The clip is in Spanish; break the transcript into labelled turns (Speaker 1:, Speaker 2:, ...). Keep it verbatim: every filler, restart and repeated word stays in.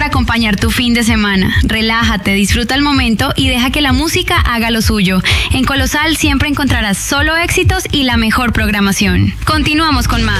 Speaker 1: para acompañar tu fin de semana. Relájate, disfruta el momento y deja que la música haga lo suyo. En Colosal siempre encontrarás solo éxitos y la mejor programación. Continuamos con más.